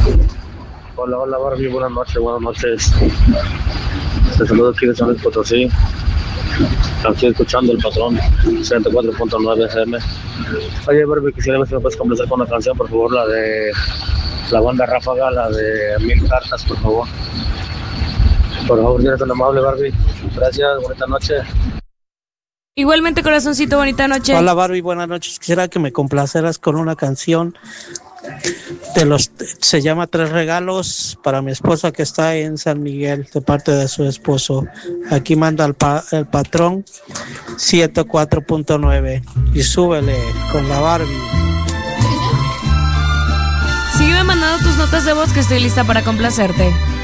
Hola, hola Barbie, buenas noches, buenas noches. Te saludo aquí de San Luis Potosí. Estoy escuchando el patrón 74.9 FM. Oye Barbie, quisiera ver si me puedes complacer con una canción, por favor, la de la banda Ráfaga, la de Mil Cartas, por favor. Por favor, si eres tan amable, Barbie. Gracias, bonita noche. Igualmente, corazoncito, bonita noche. Hola Barbie, buenas noches. Quisiera que me complaceras con una canción se llama Tres Regalos para mi esposa que está en San Miguel de parte de su esposo. Aquí manda el patrón 74.9 y súbele con la Barbie. Sígueme mandando tus notas de voz que estoy lista para complacerte.